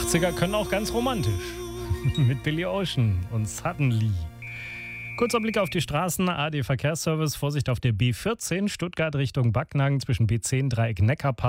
80er können auch ganz romantisch. Mit Billy Ocean und Suddenly. Kurzer Blick auf die Straßen. AD Verkehrsservice. Vorsicht auf der B14 Stuttgart Richtung Backnang zwischen B10 Dreieck Neckarpark.